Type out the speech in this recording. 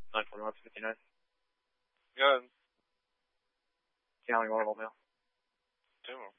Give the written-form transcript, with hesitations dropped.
941-59. Go ahead. County Orville now. 2 more.